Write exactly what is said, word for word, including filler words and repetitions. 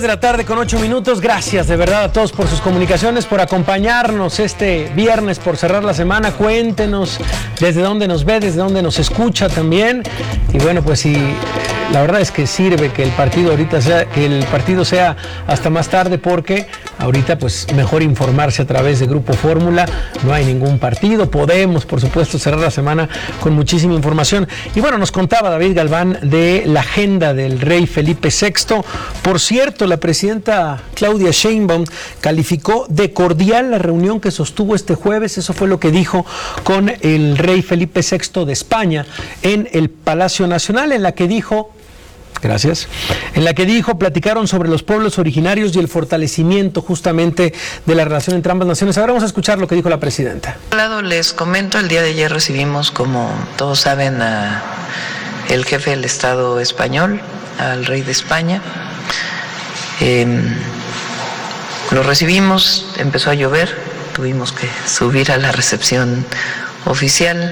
De la tarde con ocho minutos, gracias de verdad a todos por sus comunicaciones, por acompañarnos este viernes, por cerrar la semana. Cuéntenos desde dónde nos ve, desde dónde nos escucha también. Y bueno, pues sí, la verdad es que sirve que el partido ahorita sea, que el partido sea hasta más tarde, porque ahorita pues mejor informarse a través de Grupo Fórmula. No hay ningún partido, podemos por supuesto cerrar la semana con muchísima información. Y bueno, nos contaba David Galván de la agenda del rey Felipe sexto. Por cierto, la presidenta Claudia Sheinbaum calificó de cordial la reunión que sostuvo este jueves. Eso fue lo que dijo con el rey Felipe sexto de España en el Palacio Nacional, en la que dijo... Gracias. En la que dijo, platicaron sobre los pueblos originarios y el fortalecimiento justamente de la relación entre ambas naciones. Ahora vamos a escuchar lo que dijo la presidenta. Por un lado, les comento, el día de ayer recibimos, como todos saben, a el jefe del Estado español, al rey de España. Eh, lo recibimos, empezó a llover, tuvimos que subir a la recepción oficial.